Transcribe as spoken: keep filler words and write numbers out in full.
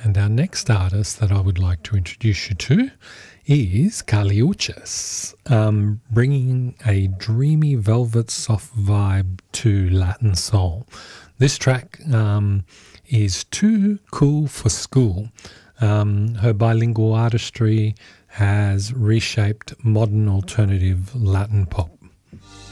And our next artist that I would like to introduce you to is Kali Uchis, um, bringing a dreamy velvet soft vibe to Latin soul. This track um, is Too Cool for School. Um, her bilingual artistry has reshaped modern alternative Latin pop.